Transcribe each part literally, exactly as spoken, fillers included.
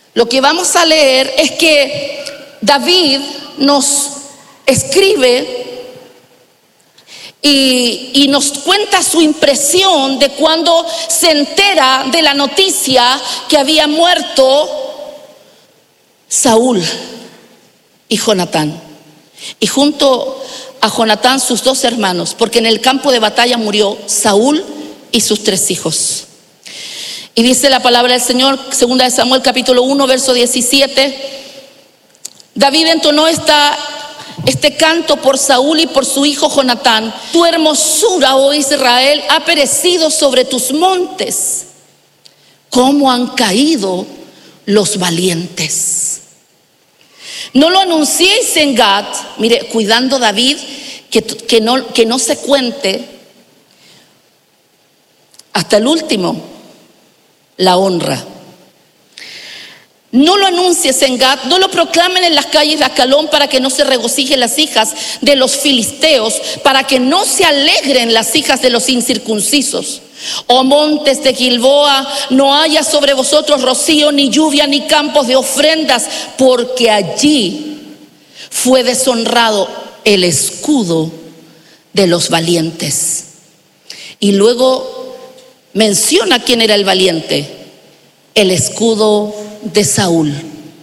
lo que vamos a leer es que David nos escribe y, y nos cuenta su impresión de cuando se entera de la noticia que había muerto Saúl y Jonatán. Y junto a Jonatán sus dos hermanos, porque en el campo de batalla murió Saúl y sus tres hijos. Y dice la palabra del Señor, segunda de Samuel capítulo uno, verso diecisiete. David entonó esta, este canto por Saúl y por su hijo Jonatán. Tu hermosura, oh Israel, ha perecido sobre tus montes. ¿Cómo han caído los valientes? No lo anunciéis en Gad. Mire, cuidando David que, que, no, que no se cuente hasta el último la honra. No lo anuncies en Gad, no lo proclamen en las calles de Ascalón, para que no se regocijen las hijas de los filisteos, para que no se alegren las hijas de los incircuncisos. Oh montes de Gilboa, no haya sobre vosotros rocío, ni lluvia, ni campos de ofrendas, porque allí fue deshonrado el escudo de los valientes. Y luego menciona quién era el valiente: el escudo de Saúl,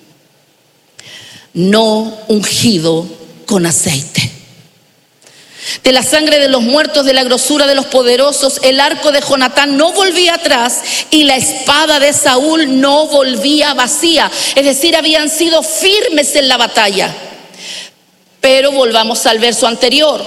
no ungido con aceite. De la sangre de los muertos, de la grosura de los poderosos, el arco de Jonatán no volvía atrás y la espada de Saúl no volvía vacía. Es decir, habían sido firmes en la batalla. Pero volvamos al verso anterior.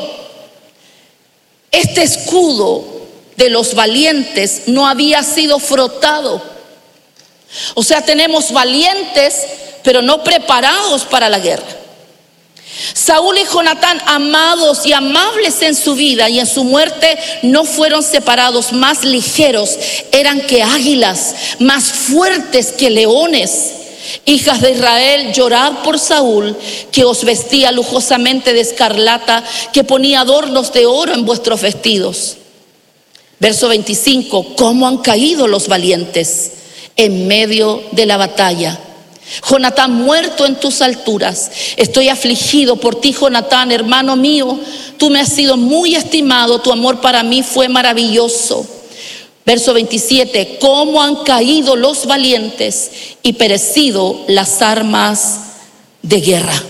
Este escudo de los valientes no había sido frotado. O sea, tenemos valientes, pero no preparados para la guerra. Saúl y Jonatán, amados y amables en su vida y en su muerte, no fueron separados. Más ligeros eran que águilas, más fuertes que leones. Hijas de Israel, llorad por Saúl, que os vestía lujosamente de escarlata, que ponía adornos de oro en vuestros vestidos. Verso veinticinco. ¿Cómo han caído los valientes en medio de la batalla? Jonatán, muerto en tus alturas. Estoy afligido por ti, Jonatán, hermano mío. Tú me has sido muy estimado, tu amor para mí fue maravilloso. Verso veintisiete. ¿Cómo han caído los valientes y perecido las armas de guerra?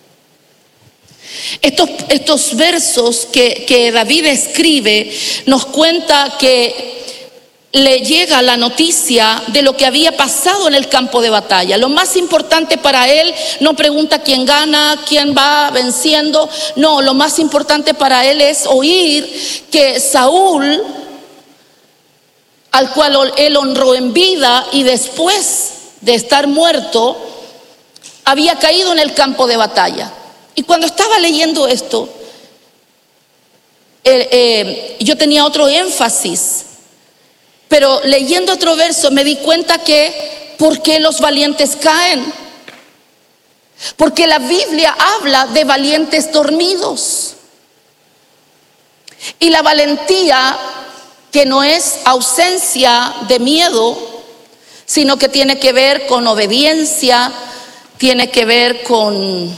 Estos, estos versos que, que David escribe nos cuenta que le llega la noticia de lo que había pasado en el campo de batalla. Lo más importante para él, no pregunta quién gana, quién va venciendo. No, lo más importante para él es oír que Saúl, al cual él honró en vida y después de estar muerto, había caído en el campo de batalla. Y cuando estaba leyendo esto, eh, eh, yo tenía otro énfasis. Pero leyendo otro verso me di cuenta que ¿por qué los valientes caen? Porque la Biblia habla de valientes dormidos. Y la valentía, que no es ausencia de miedo, sino que tiene que ver con obediencia, tiene que ver con,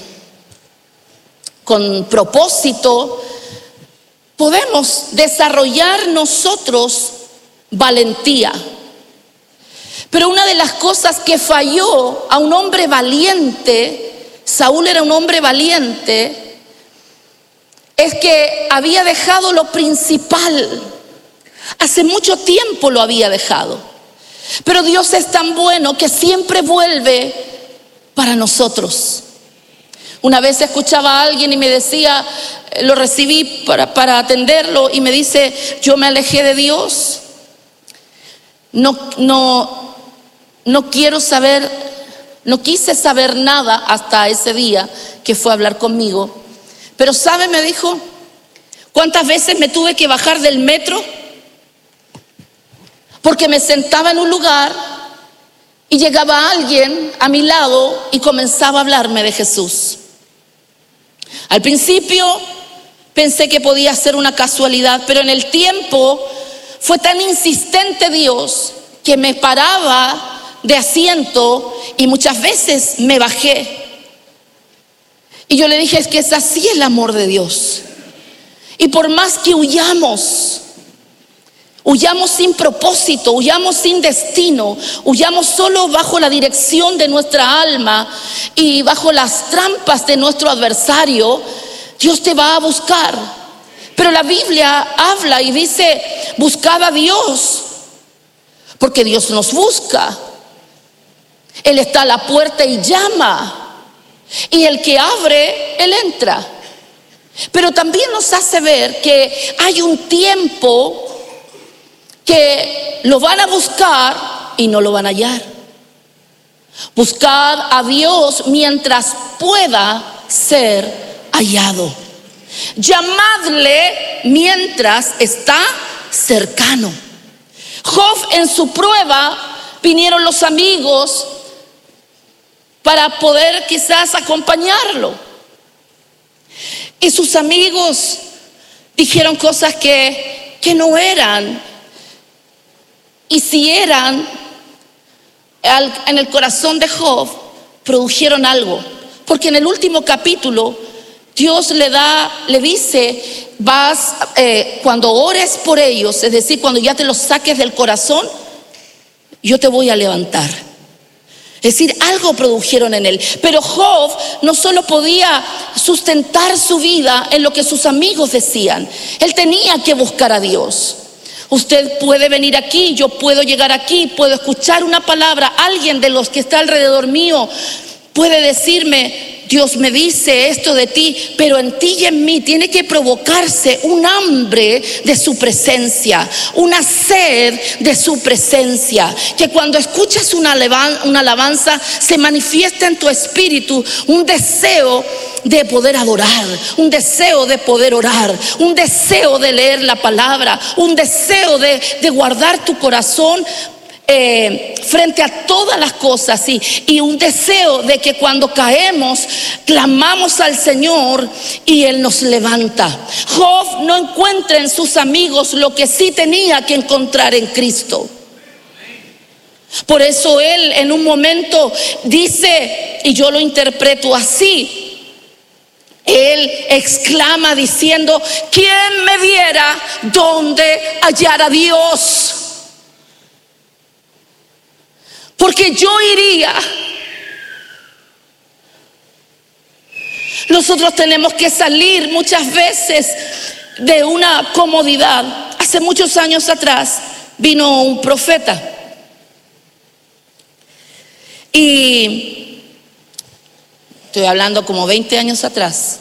con propósito. Podemos desarrollar nosotros valentía. Pero una de las cosas que falló a un hombre valiente, Saúl era un hombre valiente, es que había dejado lo principal. Hace mucho tiempo lo había dejado. Pero Dios es tan bueno que siempre vuelve para nosotros. Una vez escuchaba a alguien y me decía, lo recibí para, para atenderlo, y me dice: yo me alejé de Dios. No, no, no quiero saber, no quise saber nada hasta ese día que fue a hablar conmigo. Pero ¿sabe? Me dijo, ¿cuántas veces me tuve que bajar del metro? Porque me sentaba en un lugar y llegaba alguien a mi lado y comenzaba a hablarme de Jesús. Al principio pensé que podía ser una casualidad, pero en el tiempo fue tan insistente Dios que me paraba de asiento y muchas veces me bajé. Y yo le dije, es que es así el amor de Dios. Y por más que huyamos, huyamos sin propósito, huyamos sin destino, huyamos solo bajo la dirección de nuestra alma y bajo las trampas de nuestro adversario, Dios te va a buscar. Pero la Biblia habla y dice, buscad a Dios, porque Dios nos busca. Él está a la puerta y llama. Y el que abre, Él entra. Pero también nos hace ver que hay un tiempo que lo van a buscar y no lo van a hallar. Buscad a Dios mientras pueda ser hallado. Llamadle mientras está cercano. Job, en su prueba, vinieron los amigos para poder quizás acompañarlo. Y sus amigos dijeron cosas que, que no eran. Y si eran, al, en el corazón de Job, produjeron algo. Porque en el último capítulo, Dios le da, le dice, vas, eh, cuando ores por ellos, es decir, cuando ya te los saques del corazón, yo te voy a levantar. Es decir, algo produjeron en él. Pero Job no solo podía sustentar su vida en lo que sus amigos decían. Él tenía que buscar a Dios. Usted puede venir aquí, yo puedo llegar aquí, puedo escuchar una palabra. Alguien de los que está alrededor mío puede decirme, Dios me dice esto de ti, pero en ti y en mí tiene que provocarse un hambre de su presencia, una sed de su presencia, que cuando escuchas una alabanza, una alabanza se manifiesta en tu espíritu un deseo de poder adorar, un deseo de poder orar, un deseo de leer la palabra, un deseo de, de guardar tu corazón Eh, frente a todas las cosas y, y un deseo de que cuando caemos clamamos al Señor y Él nos levanta. Job no encuentra en sus amigos lo que sí tenía que encontrar en Cristo. Por eso él en un momento dice, y yo lo interpreto así, él exclama diciendo, ¿quién me viera donde hallara a Dios? Porque yo iría. Nosotros tenemos que salir muchas veces de una comodidad. Hace muchos años atrás vino un profeta y estoy hablando como veinte años atrás,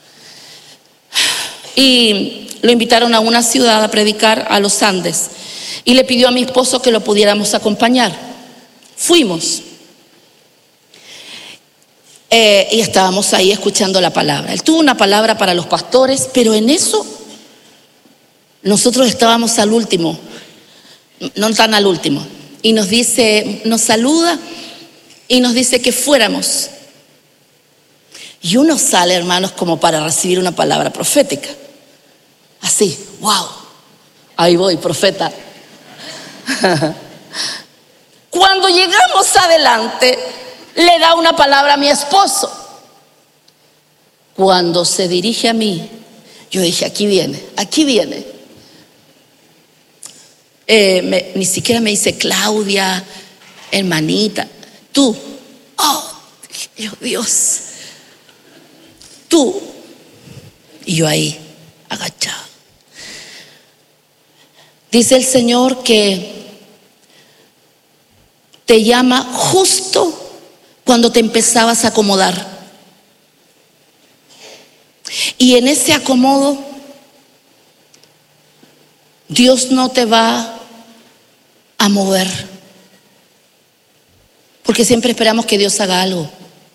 y lo invitaron a una ciudad a predicar, a los Andes, y le pidió a mi esposo que lo pudiéramos acompañar. Fuimos eh, y estábamos ahí escuchando la palabra. Él tuvo una palabra para los pastores, pero en eso nosotros estábamos al último, no tan al último, y nos dice, nos saluda y nos dice que fuéramos. Y uno sale, hermanos, como para recibir una palabra profética. Así, wow, ahí voy, profeta. Cuando llegamos adelante, le da una palabra a mi esposo. Cuando se dirige a mí, yo dije, aquí viene, aquí viene. Eh, me, ni siquiera me dice Claudia, hermanita, tú. Oh, Dios, Dios, tú. Y yo ahí, agachado. Dice el Señor que te llama justo cuando te empezabas a acomodar. Y en ese acomodo, Dios no te va a mover. Porque siempre esperamos que Dios haga algo.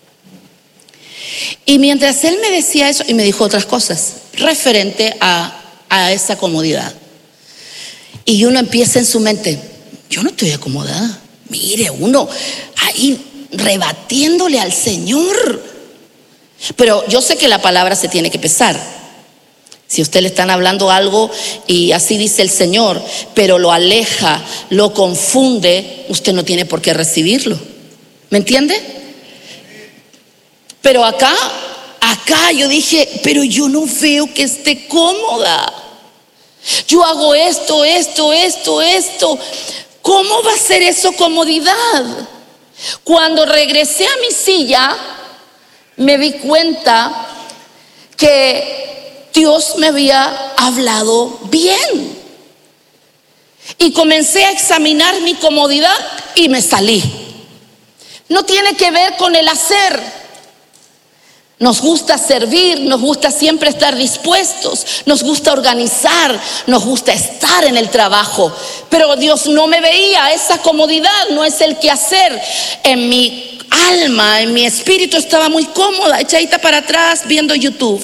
Y mientras Él me decía eso, y me dijo otras cosas referente a, a esa comodidad. Y uno empieza en su mente, yo no estoy acomodada. Mire, uno ahí rebatiéndole al Señor. Pero yo sé que la palabra se tiene que pesar. Si a usted le están hablando algo y así dice el Señor, pero lo aleja, lo confunde, usted no tiene por qué recibirlo. ¿Me entiende? Pero acá, acá yo dije, pero yo no veo que esté cómoda. Yo hago esto, esto, esto, esto. ¿Cómo va a ser eso comodidad? Cuando regresé a mi silla, me di cuenta que Dios me había hablado bien. Y comencé a examinar mi comodidad y me salí. No tiene que ver con el hacer. Nos gusta servir, nos gusta siempre estar dispuestos, nos gusta organizar, nos gusta estar en el trabajo. Pero Dios no me veía, esa comodidad no es el quehacer. En mi alma, en mi espíritu estaba muy cómoda, echadita para atrás viendo YouTube.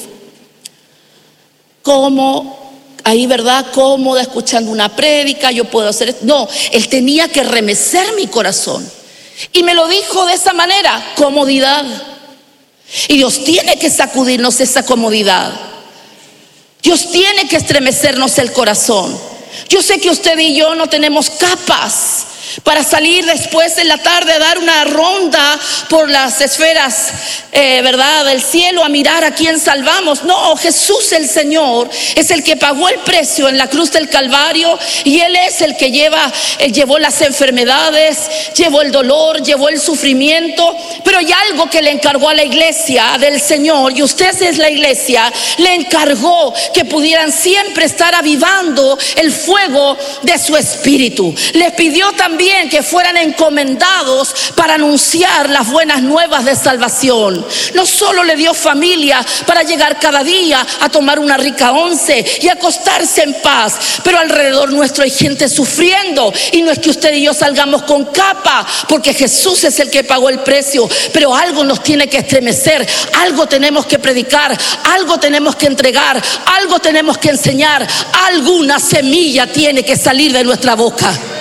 Como ahí, ¿verdad? Cómoda, escuchando una prédica, yo puedo hacer esto. No, Él tenía que remecer mi corazón. Y me lo dijo de esa manera, comodidad. Y Dios tiene que sacudirnos esa comodidad. Dios tiene que estremecernos el corazón. Yo sé que usted y yo no tenemos capas para salir después en la tarde a dar una ronda por las esferas, eh, ¿verdad?, del cielo, a mirar a quién salvamos. No, Jesús el Señor es el que pagó el precio en la cruz del Calvario, y Él es el que lleva, Él llevó las enfermedades, llevó el dolor, llevó el sufrimiento. Pero hay algo que le encargó a la iglesia del Señor, y usted es la iglesia, le encargó que pudieran siempre estar avivando el fuego de su espíritu. Les pidió también que fueran encomendados para anunciar las buenas nuevas de salvación. No solo le dio familia para llegar cada día a tomar una rica once y acostarse en paz, pero alrededor nuestro hay gente sufriendo, y no es que usted y yo salgamos con capa, porque Jesús es el que pagó el precio. Pero algo nos tiene que estremecer, algo tenemos que predicar, algo tenemos que entregar, algo tenemos que enseñar, alguna semilla tiene que salir de nuestra boca.